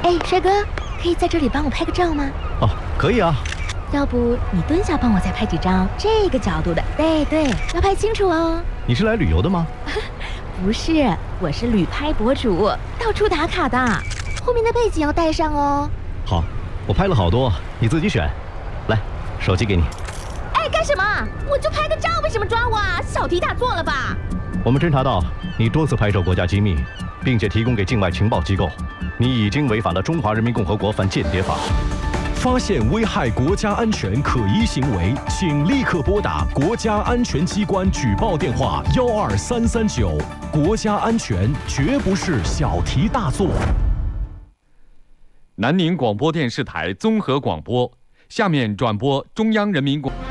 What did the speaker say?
哎，帅哥，可以在这里帮我拍个照吗？ 哦，可以啊。 要不你蹲下帮我再拍几张这个角度的。对，要拍清楚哦。 你是来旅游的吗？ 不是，我是旅拍博主，到处打卡的。后面的背景要带上哦。 好，我拍了好多，你自己选。来，手机给你。 哎，干什么？我就拍个照，为什么抓我啊？小题大做了吧？ 我们侦查到你多次拍摄国家机密，并且提供给境外情报机构，你已经违反了《中华人民共和国反间谍法》。 发现危害国家安全可疑行为，请立刻拨打国家安全机关举报电话12339。国家安全绝不是小题大做。 南宁广播电视台综合广播，下面转播中央人民广。